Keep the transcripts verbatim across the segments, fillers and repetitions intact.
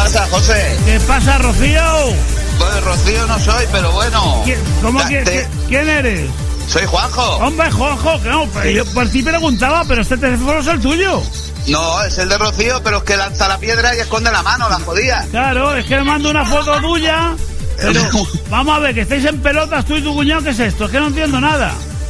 pasa, José? ¿Qué pasa, Rocío? Pues Rocío no soy, pero bueno. ¿Cómo Ya, que, te... quién eres? Soy Juanjo. Hombre, Juanjo, que no, pero yo por ti preguntaba, pero este teléfono es el tuyo. No, es el de Rocío, pero es que lanza la piedra y esconde la mano, la jodía. Claro, es que me mando una foto tuya, pero vamos a ver, que estáis en pelotas tú y tu cuñado, ¿qué es esto? Es que no entiendo nada.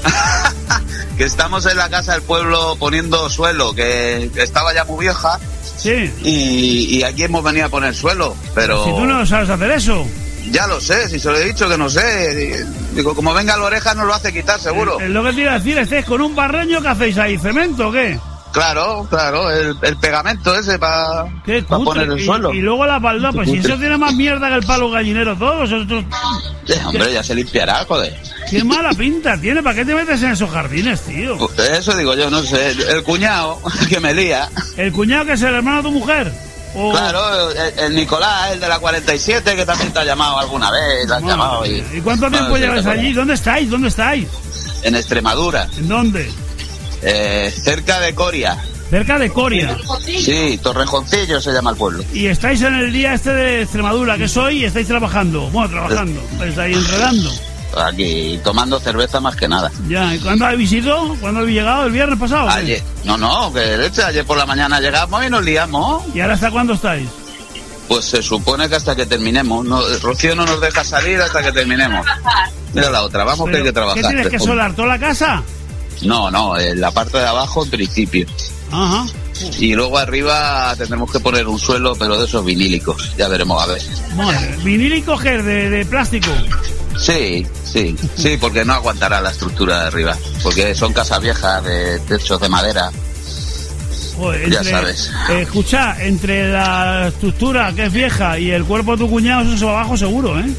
Que estamos en la casa del pueblo poniendo suelo, que estaba ya muy vieja. Sí. Y, y aquí hemos venido a poner suelo, pero... Si tú no sabes hacer eso. Ya lo sé, si se lo he dicho que no sé. Digo, como venga la oreja nos lo hace quitar, seguro. Es lo que te iba a decir, ¿estáis con un barreño que hacéis ahí? ¿Cemento o qué? Claro, claro, el, el pegamento ese para pa poner el y, suelo. Y luego la balda, pues si eso tiene más mierda que el palo gallinero todo, vosotros... Eh, hombre, ya se limpiará, joder. Qué mala pinta tiene, ¿para qué te metes en esos jardines, tío? Pues eso digo yo, no sé, el cuñado que me lía. ¿El cuñado que es el hermano de tu mujer? O... Claro, el, el Nicolás, el de la cuarenta y siete, que también te ha llamado alguna vez, te ha llamado y... ¿Y cuánto tiempo no, lleváis sí, allí? ¿Dónde estáis? ¿Dónde estáis? En Extremadura. ¿En dónde? Eh, cerca de Coria. Cerca de Coria. Sí, Torrejoncillo se llama el pueblo. Y estáis en el día este de Extremadura, que es hoy, y estáis trabajando. Bueno, trabajando. Estáis ahí enredando. Aquí, tomando cerveza más que nada. Ya, ¿y cuándo habéis ido? ¿Cuándo habéis llegado? ¿El viernes pasado? Ayer. No, no, que de hecho ayer por la mañana llegamos y nos liamos. ¿Y ahora hasta cuándo estáis? Pues se supone que hasta que terminemos. No, Rocío no nos deja salir hasta que terminemos. Mira la otra, vamos que hay que trabajar. ¿Qué tienes que solar toda la casa? No, no, en la parte de abajo en principio. Ajá. Y luego arriba tendremos que poner un suelo, pero de esos vinílicos. Ya veremos, a ver. Madre, ¿vinílico qué? ¿De, de plástico? Sí, sí, sí, porque no aguantará la estructura de arriba. Porque son casas viejas, de techos de madera. Joder, entre, ya sabes. Eh, escucha, entre la estructura que es vieja y el cuerpo de tu cuñado, eso se va abajo seguro, ¿eh?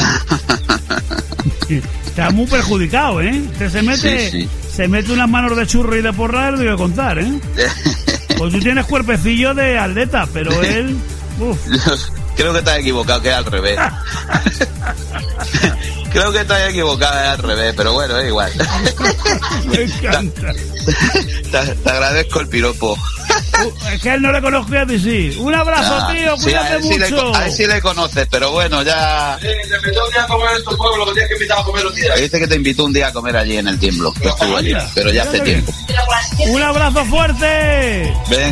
Está muy perjudicado, ¿eh? Usted se mete, sí, sí. se mete unas manos de churro y de porra, lo debe contar, ¿eh? Pues tú tienes cuerpecillo de atleta, pero él... Uf. Creo que estás equivocado, que es al revés. Creo que estás equivocado, es al revés, pero bueno, es igual. Me encanta. Te, te agradezco el piropo. Uh, es que a él no le conozco y a ti sí. Un abrazo, ah, tío, sí, cuídate a mucho. Sí le, a ver si le conoces, pero bueno, ya... Sí, te invitó un día a comer en tu pueblo, que tienes que invitar a comer un día. Dice que te invitó un día a comer allí en el Tiemblo, que estuvo allí, pero ya hace tiempo. Un abrazo fuerte. Ven.